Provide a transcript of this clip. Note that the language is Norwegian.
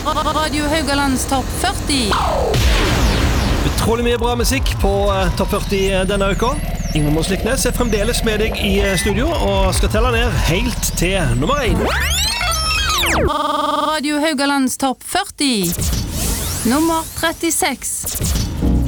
Radio Haugalands topp 40. Utrolig mye bra musikk på topp 40 denne uka. Inge Mosliknes fremdeles med deg i studio og skal telle ned helt til nummer 1. Radio Haugalands topp 40. Nummer 36.